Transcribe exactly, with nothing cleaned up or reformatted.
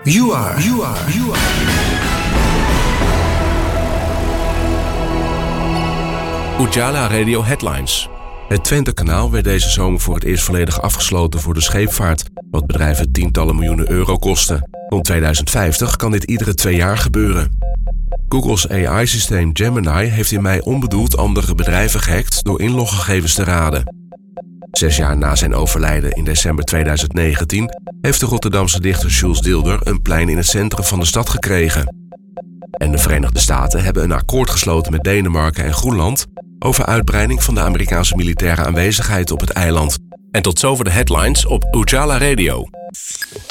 You are. You are. You are. Ujala Radio Headlines. Het Twente-kanaal werd deze zomer voor het eerst volledig afgesloten voor de scheepvaart, wat bedrijven tientallen miljoenen euro kosten. Rond tweeduizend vijftig kan dit iedere twee jaar gebeuren. Google's A I-systeem Gemini heeft in mei onbedoeld andere bedrijven gehackt door inloggegevens te raden. Zes jaar na zijn overlijden in december tweeduizend negentien heeft de Rotterdamse dichter Jules Deelder een plein in het centrum van de stad gekregen. En de Verenigde Staten hebben een akkoord gesloten met Denemarken en Groenland over uitbreiding van de Amerikaanse militaire aanwezigheid op het eiland. En tot zover de headlines op Ujala Radio.